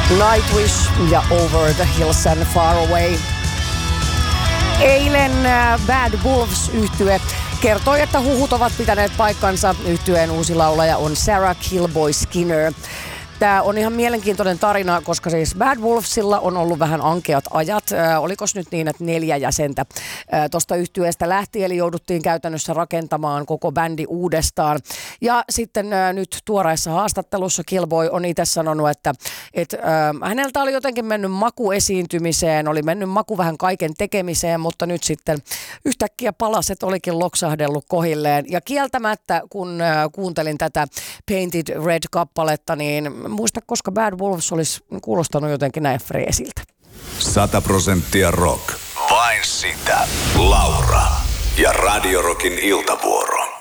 Nightwish ja Over the Hills and Far Away. Eilen Bad Wolves-yhtye kertoi, että huhut ovat pitäneet paikkansa. Yhtyeen uusi laulaja on Sarah Killboy Skinner. Tämä on ihan mielenkiintoinen tarina, koska siis Bad Wolvesilla on ollut vähän ankeat ajat. Olikos nyt niin, että 4 jäsentä tuosta yhtyeestä lähti, eli jouduttiin käytännössä rakentamaan koko bändi uudestaan. Ja sitten nyt tuoreessa haastattelussa Killboy on itse sanonut, että häneltä oli jotenkin mennyt maku esiintymiseen, oli mennyt maku vähän kaiken tekemiseen, mutta nyt sitten yhtäkkiä palaset olikin loksahdellut kohilleen. Ja kieltämättä, kun kuuntelin tätä Painted Red-kappaletta, niin muista, koska Bad Wolves olisi kuulostanut jotenkin näin freesiltä. 100% rock. Vain sitä. Laura ja Radio Rockin iltavuoro.